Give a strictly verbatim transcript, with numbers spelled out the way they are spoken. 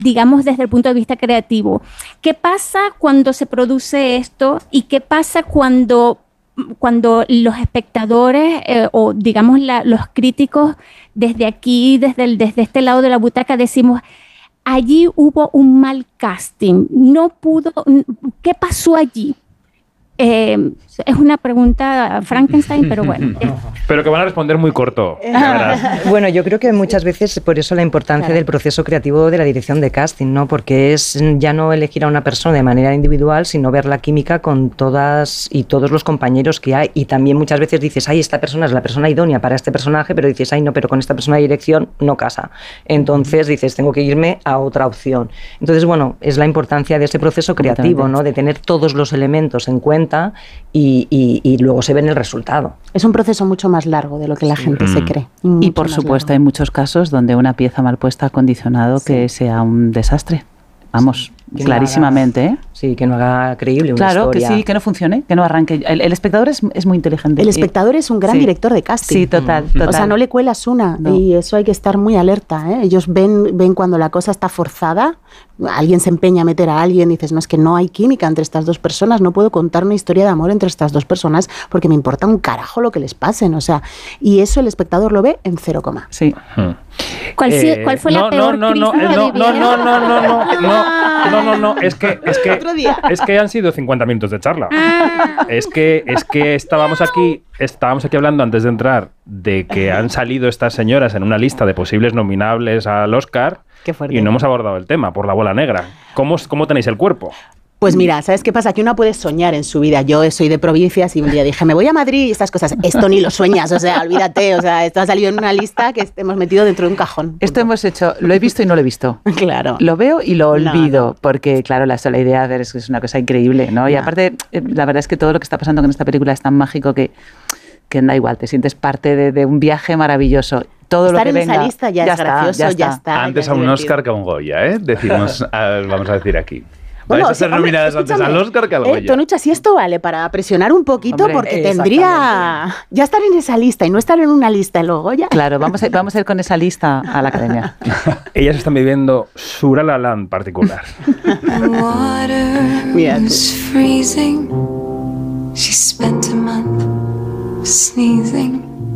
digamos desde el punto de vista creativo. ¿Qué pasa cuando se produce esto y qué pasa cuando, cuando los espectadores eh, o digamos la, los críticos desde aquí, desde, el, desde este lado de la butaca decimos, allí hubo un mal casting, no pudo, ¿qué pasó allí? Eh, es una pregunta Frankenstein, pero bueno. Pero que van a responder muy corto. Bueno, yo creo que muchas veces por eso la importancia claro. del proceso creativo de la dirección de casting, ¿no? Porque es ya no elegir a una persona de manera individual, sino ver la química con todas y todos los compañeros que hay. Y también muchas veces dices, ay, esta persona es la persona idónea para este personaje, pero dices, ay, no, pero con esta persona de dirección no casa. Entonces dices, tengo que irme a otra opción. Entonces, bueno, es la importancia de ese proceso creativo, ¿no? De tener todos los elementos en cuenta y, y, y luego se ve en el resultado. Es un proceso mucho más largo de lo que la gente mm. se cree. Y por supuesto largo. Hay muchos casos donde una pieza mal puesta ha condicionado sí. que sea un desastre. Vamos, sí, clarísimamente. Haga, ¿eh? Sí, que no haga creíble una claro, historia. Claro, que sí, que no funcione, que no arranque. El, el espectador es, es muy inteligente. El espectador es un gran sí. director de casting. Sí, total, total. O sea, no le cuelas una no. y eso hay que estar muy alerta, ¿eh? Ellos ven, ven cuando la cosa está forzada, alguien se empeña a meter a alguien y dices, no, es que no hay química entre estas dos personas, no puedo contar una historia de amor entre estas dos personas porque me importa un carajo lo que les pasen, o sea, y eso el espectador lo ve en cero coma. Sí. Hmm. ¿Cuál, eh, ¿Cuál fue no, la peor no, no, crisis no, que no, no, vivieron? no, no, no, no, no, no, no, no, es que, es que, es que han sido cincuenta minutos de charla. Es que, es que estábamos aquí, estábamos aquí hablando antes de entrar de que han salido estas señoras en una lista de posibles nominables al Oscar y no hemos abordado el tema por la bola negra. ¿Cómo, cómo tenéis el cuerpo? Pues mira, ¿sabes qué pasa? Que uno puede soñar en su vida. Yo soy de provincias y un día dije, me voy a Madrid y estas cosas. Esto ni lo sueñas, o sea, olvídate. O sea, esto ha salido en una lista que hemos metido dentro de un cajón. Esto punto. Hemos hecho, lo he visto y no lo he visto. Claro. Lo veo y lo olvido, no, no. porque claro, la sola idea de es, es una cosa increíble, ¿no? Y no. aparte, la verdad es que todo lo que está pasando con esta película es tan mágico que, que da igual, te sientes parte de, de un viaje maravilloso. Todo Estar lo que en venga, esa lista ya, ya es está, gracioso, ya ya está. está. Antes ya a un divertido. Oscar que a un Goya, ¿eh? Decimos, a, vamos a decir aquí. Bueno, Vais a ser sí, nominadas hombre, antes al Oscar que al Goya. Eh, Tonucha, si esto vale para presionar un poquito, Hombre, porque tendría ya estar en esa lista y no estar en una lista y luego ya. Claro, vamos a, vamos a ir con esa lista a la academia. Ellas están viviendo su La La Land particular. Mira tú. She spent a month sneezing.